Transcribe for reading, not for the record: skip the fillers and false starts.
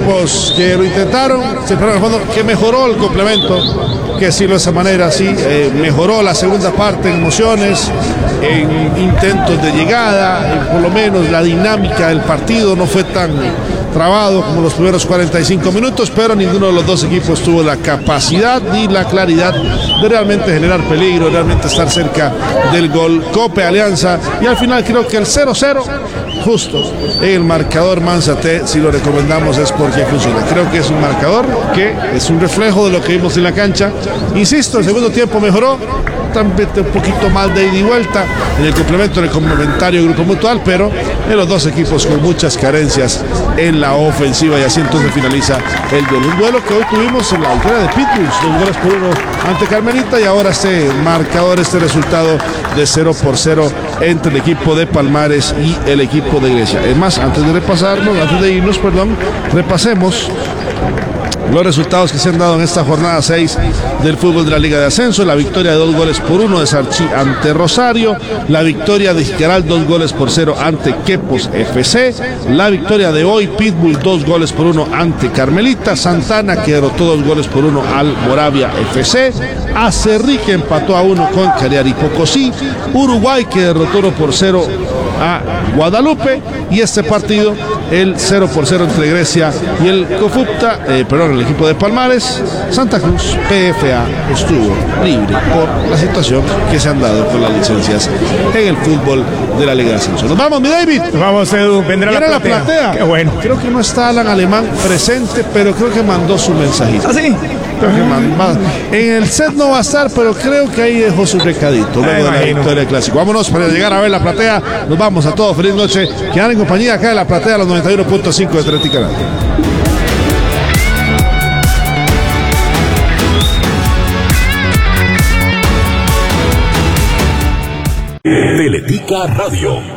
equipos que lo intentaron, pero en el fondo que mejoró el complemento, que decirlo de esa manera, sí, mejoró la segunda parte en emociones, en intentos de llegada, por lo menos la dinámica del partido no fue tan trabado como los primeros 45 minutos, pero ninguno de los dos equipos tuvo la capacidad ni la claridad de realmente generar peligro, realmente estar cerca del gol. Cope, Alianza, y al final creo que el 0-0 justo en el marcador Manzate, si lo recomendamos es porque funciona. Creo que es un marcador que es un reflejo de lo que vimos en la cancha. Insisto, el segundo tiempo mejoró, también un poquito más de ida y vuelta en el complemento, en el complementario Grupo Mutual, pero en los dos equipos con muchas carencias en la ofensiva, y así entonces finaliza el duelo. Un duelo que hoy tuvimos en la altura de Pitbulls, 2-1 ante Carmelita, y ahora este marcador, este resultado de 0-0 entre el equipo de Palmares y el equipo de Grecia. Es más, antes de irnos, repasemos los resultados que se han dado en esta jornada 6 del fútbol de la Liga de Ascenso. La victoria de 2-1 de Sarchí ante Rosario, la victoria de Jicaral 2-0 ante Quepos FC, la victoria de hoy Pitbull 2-1 ante Carmelita, Santana que derrotó 2-1 al Moravia FC, Acerrí que empató a 1 con Cagliari Pocosí, Uruguay que derrotó 1-0 a Guadalupe, y este partido el 0-0 entre Grecia y el Cofupta, el equipo de Palmares. Santa Cruz PFA estuvo libre por la situación que se han dado con las licencias en el fútbol de la Liga de Ascenso. Nos vamos, mi David. Nos vamos, Edu. Vendrá la platea. Qué bueno. Creo que no está Alan Alemán presente, pero creo que mandó su mensajito. ¿Ah, sí? En el set no va a estar, pero creo que ahí dejó su recadito luego de la victoria del Clásico. Vámonos para llegar a ver la platea. Nos vamos a todos. Feliz noche. Quedan en compañía acá de la platea, los 91.5 de Teletica. Teletica Radio.